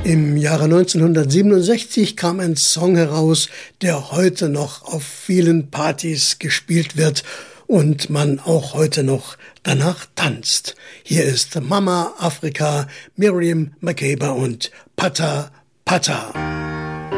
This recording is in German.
Im Jahre 1967 kam ein Song heraus, der heute noch auf vielen Partys gespielt wird und man auch heute noch danach tanzt. Hier ist Mama Afrika, Miriam Makeba und Pata Pata.